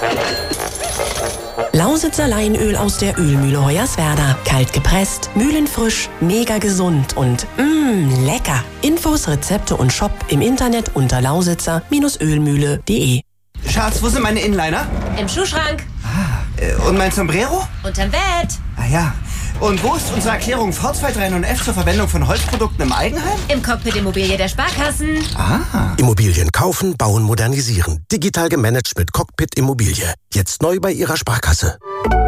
Lausitzer Leinöl aus der Ölmühle Hoyerswerda. Kalt gepresst, mühlenfrisch, mega gesund und lecker. Infos, Rezepte und Shop im Internet unter lausitzer-ölmühle.de. Schatz, wo sind meine Inliner? Im Schuhschrank. Und mein Sombrero? Unterm Bett. Ah ja. Und wo ist unsere Erklärung V239F zur Verwendung von Holzprodukten im Eigenheim? Im Cockpit Immobilie der Sparkassen. Ah. Immobilien kaufen, bauen, modernisieren. Digital gemanagt mit Cockpit Immobilie. Jetzt neu bei Ihrer Sparkasse.